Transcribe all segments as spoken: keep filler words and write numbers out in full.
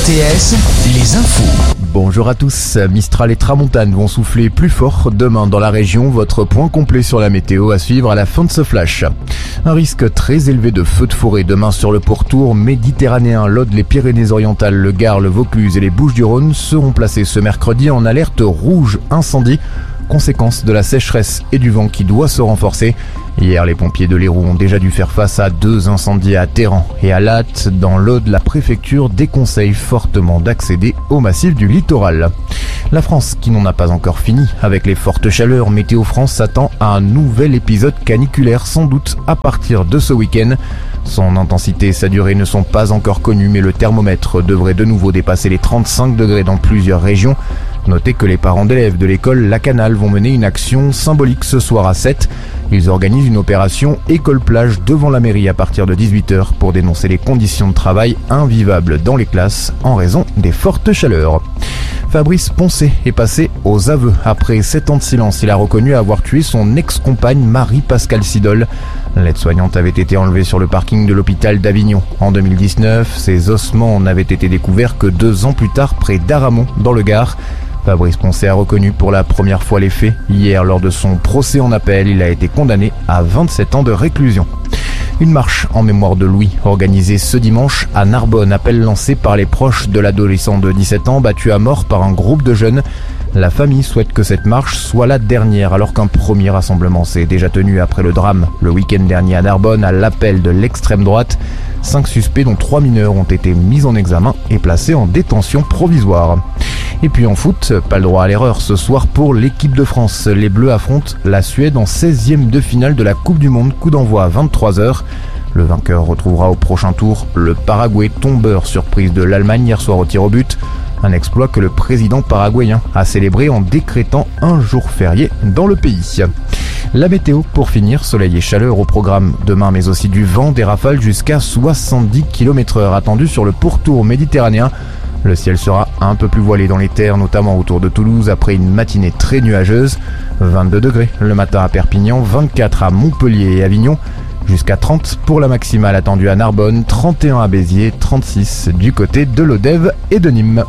T S, les infos. Bonjour à tous, Mistral et Tramontane vont souffler plus fort demain dans la région. Votre point complet sur la météo à suivre à la fin de ce flash. Un risque très élevé de feux de forêt demain sur le pourtour méditerranéen. L'Aude, les Pyrénées-Orientales, le Gard, le Vaucluse et les Bouches-du-Rhône seront placés ce mercredi en alerte rouge incendie. Conséquence de la sécheresse et du vent qui doit se renforcer. Hier, les pompiers de l'Hérault ont déjà dû faire face à deux incendies à Téhéran et à Latte. Dans l'Aude, la préfecture déconseille fortement d'accéder au massif du littoral. La France, qui n'en a pas encore fini avec les fortes chaleurs, Météo France s'attend à un nouvel épisode caniculaire, sans doute à partir de ce week-end. Son intensité et sa durée ne sont pas encore connues, mais le thermomètre devrait de nouveau dépasser les trente-cinq degrés dans plusieurs régions. Notez que les parents d'élèves de l'école La Canale vont mener une action symbolique ce soir à sept. Ils organisent une opération école-plage devant la mairie à partir de dix-huit heures pour dénoncer les conditions de travail invivables dans les classes en raison des fortes chaleurs. Fabrice Poncet est passé aux aveux. Après sept ans de silence, il a reconnu avoir tué son ex-compagne Marie-Pascale Sidol. L'aide-soignante avait été enlevée sur le parking de l'hôpital d'Avignon. En deux mille dix-neuf, ses ossements n'avaient été découverts que deux ans plus tard près d'Aramon, dans le Gard. Fabrice Poncet a reconnu pour la première fois les faits. Hier, lors de son procès en appel, il a été condamné à vingt-sept ans de réclusion. Une marche en mémoire de Louis, organisée ce dimanche à Narbonne. Appel lancé par les proches de l'adolescent de dix-sept ans battu à mort par un groupe de jeunes. La famille souhaite que cette marche soit la dernière, alors qu'un premier rassemblement s'est déjà tenu après le drame le week-end dernier à Narbonne à l'appel de l'extrême droite. Cinq suspects, dont trois mineurs, ont été mis en examen et placés en détention provisoire. Et puis en foot, pas le droit à l'erreur ce soir pour l'équipe de France. Les Bleus affrontent la Suède en seizième de finale de la Coupe du Monde. Coup d'envoi à vingt-trois heures. Le vainqueur retrouvera au prochain tour le Paraguay, tombeur surprise de l'Allemagne hier soir au tir au but. Un exploit que le président paraguayen a célébré en décrétant un jour férié dans le pays. La météo pour finir, soleil et chaleur au programme demain, mais aussi du vent, des rafales jusqu'à soixante-dix kilomètres heure attendus sur le pourtour méditerranéen. Le ciel sera un peu plus voilé dans les terres, notamment autour de Toulouse, après une matinée très nuageuse. vingt-deux degrés le matin à Perpignan, vingt-quatre à Montpellier et Avignon, jusqu'à trente pour la maximale attendue à Narbonne, trente et un à Béziers, trente-six du côté de l'Odève et de Nîmes.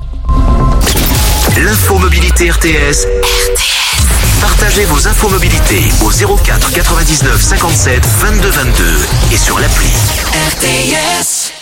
L'info mobilité R T S. R T S. Partagez vos infos mobilité au zéro quatre quatre-vingt-dix-neuf cinquante-sept vingt-deux vingt-deux et sur l'appli R T S.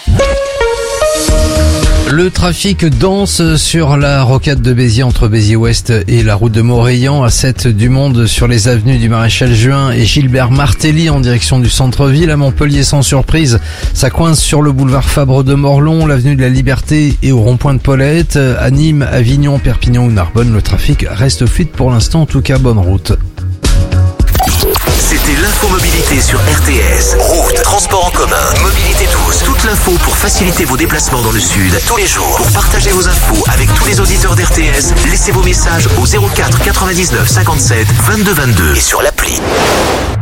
Le trafic dense sur la rocade de Béziers entre Béziers-Ouest et la route de Morillon, à sept du Monde sur les avenues du Maréchal Juin et Gilbert Martelly en direction du centre-ville. À Montpellier, sans surprise, ça coince sur le boulevard Fabre de Morlon, l'avenue de la Liberté et au rond-point de Paulette. À Nîmes, Avignon, Perpignan ou Narbonne, le trafic reste fluide pour l'instant, en tout cas bonne route. C'était l'infomobilité sur R T S. Route, transport en commun, mobilité douce. Toute l'info pour faciliter vos déplacements dans le sud tous les jours. Pour partager vos infos avec tous les auditeurs d'R T S, laissez vos messages au zéro quatre quatre-vingt-dix-neuf cinquante-sept vingt-deux vingt-deux et sur l'appli.